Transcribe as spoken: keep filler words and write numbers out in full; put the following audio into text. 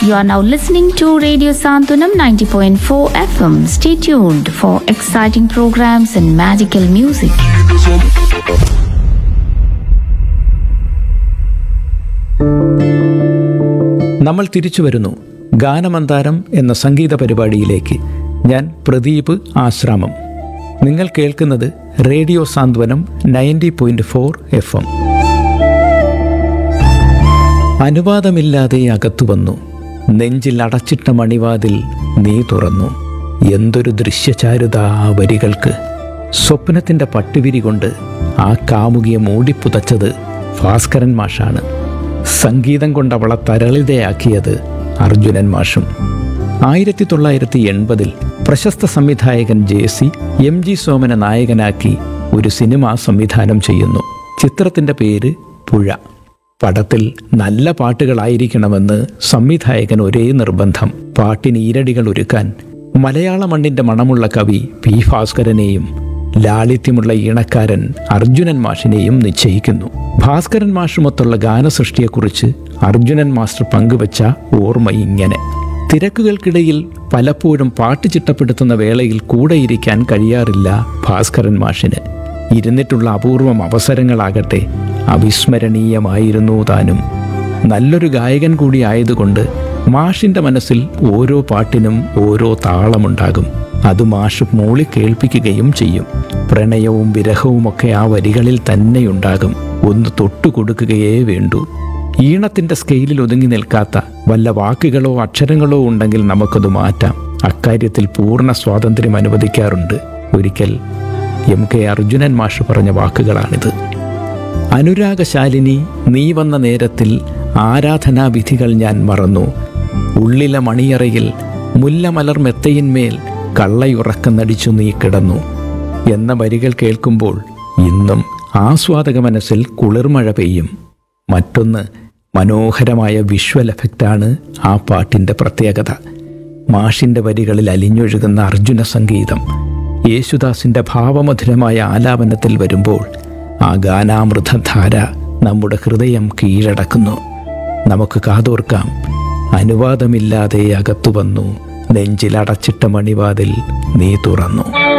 You are now listening to Radio Santunam ninety point four F M. Stay tuned for exciting programs and magical music. നമ്മൾ തിരിച്ചു വരുന്നു ഗാനമന്താരം എന്ന സംഗീത പരിപാടിയിലേക്ക്. ഞാൻ പ്രദീപ് ആശ്രാമം. നിങ്ങൾ കേൾക്കുന്നത് റേഡിയോ സാന്ത്വനം ninety point four F M. അനുവാദമില്ലാതെ അകത്തു വന്നു, നെഞ്ചിൽ അടച്ചിട്ട മണിവാതിൽ നീ തുറന്നു. എന്തൊരു ദൃശ്യചാരുത ആ വരികൾക്ക്! സ്വപ്നത്തിൻ്റെ പട്ടുവിരി കൊണ്ട് ആ കാമുകിയെ മൂടിപ്പുതച്ചത് ഭാസ്കരൻ മാഷാണ്. സംഗീതം കൊണ്ട് അവളെ തരളിതയാക്കിയത് അർജുനൻ മാഷും. ആയിരത്തി തൊള്ളായിരത്തി എൺപതിൽ പ്രശസ്ത സംവിധായകൻ ജെ സി എം ജി സോമനെ നായകനാക്കി ഒരു സിനിമ സംവിധാനം ചെയ്യുന്നു. ചിത്രത്തിൻ്റെ പേര് പുഴ. പടത്തിൽ നല്ല പാട്ടുകളായിരിക്കണമെന്ന് സംവിധായകൻ ഒരേ നിർബന്ധം. പാട്ടിന് ഈരടികൾ ഒരുക്കാൻ മലയാള മണ്ണിൻ്റെ മണമുള്ള കവി പി ഭാസ്കരനെയും ലാളിത്യമുള്ള ഈണക്കാരൻ അർജുനൻ മാഷിനെയും നിശ്ചയിക്കുന്നു. ഭാസ്കരൻ മാഷുമൊത്തുള്ള ഗാനസൃഷ്ടിയെക്കുറിച്ച് അർജുനൻ മാസ്റ്റർ പങ്കുവച്ച ഓർമ്മ ഇങ്ങനെ: തിരക്കുകൾക്കിടയിൽ പലപ്പോഴും പാട്ട് ചിട്ടപ്പെടുത്തുന്ന വേളയിൽ കൂടെയിരിക്കാൻ കഴിയാറില്ല ഭാസ്കരൻ മാഷിന്. ഇരുന്നിട്ടുള്ള അപൂർവം അവസരങ്ങളാകട്ടെ അവിസ്മരണീയമായിരുന്നു താനും. നല്ലൊരു ഗായകൻ കൂടി ആയതുകൊണ്ട് മാഷിൻ്റെ മനസ്സിൽ ഓരോ പാട്ടിനും ഓരോ താളമുണ്ടാകും. അത് മാഷ് മൂളി കേൾപ്പിക്കുകയും ചെയ്യും. പ്രണയവും വിരഹവുമൊക്കെ ആ വരികളിൽ തന്നെയുണ്ടാകും. ഒന്ന് തൊട്ടുകൊടുക്കുകയേ വേണ്ടൂ. ഈണത്തിൻ്റെ സ്കെയിലിൽ ഒതുങ്ങി നിൽക്കാത്ത വല്ല വാക്കുകളോ അക്ഷരങ്ങളോ ഉണ്ടെങ്കിൽ നമുക്കത് മാറ്റാം. അക്കാര്യത്തിൽ പൂർണ്ണ സ്വാതന്ത്ര്യം അനുവദിക്കാറുണ്ട്. ഒരിക്കൽ എം കെ അർജുനൻ മാഷ് പറഞ്ഞ വാക്കുകളാണിത്: അനുരാഗശാലിനി നീ വന്ന നേരത്തിൽ ആരാധനാവിധികൾ ഞാൻ മറന്നു. ഉള്ളിലെ മണിയറയിൽ മുല്ലമലർ മെത്തയിന്മേൽ കള്ളയുറക്കം നടിച്ചു നീ കിടന്നു എന്ന വരികൾ കേൾക്കുമ്പോൾ ഇന്നും ആസ്വാദക മനസ്സിൽ കുളിർമഴ പെയ്യും. മറ്റൊന്ന്, മനോഹരമായ വിഷ്വൽ എഫക്റ്റാണ് ആ പാട്ടിൻ്റെ പ്രത്യേകത. മാഷിൻ്റെ വരികളിൽ അലിഞ്ഞൊഴുകുന്ന അർജുന സംഗീതം യേശുദാസിൻ്റെ ഭാവമധുരമായ ആലാപനത്തിൽ വരുമ്പോൾ ആ ഗാനാമൃതധാര നമ്മുടെ ഹൃദയം കീഴടക്കുന്നു. നമുക്ക് കാതോർക്കാം. അനുവാദമില്ലാതെ അകത്തു വന്നു, നെഞ്ചിലടച്ചിട്ട മണിവാതിൽ നീ തുറന്നു.